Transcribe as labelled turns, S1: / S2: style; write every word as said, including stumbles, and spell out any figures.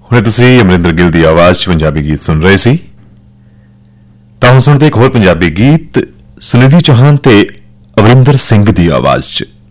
S1: ਹੁਣੇ ਤੁਸੀਂ ਅਮਰਿੰਦਰ ਗਿੱਲ ਦੀ ਆਵਾਜ਼ 'ਚ ਪੰਜਾਬੀ ਗੀਤ ਸੁਣ ਰਹੇ ਸੀ। ਤਾਂ ਹੁਣ ਸੁਣਦੇ ਇੱਕ ਹੋਰ ਪੰਜਾਬੀ ਗੀਤ ਸੁਨਿਧੀ ਚੌਹਾਨ ਤੇ ਅਮਰਿੰਦਰ ਸਿੰਘ ਦੀ ਆਵਾਜ਼ 'ਚ।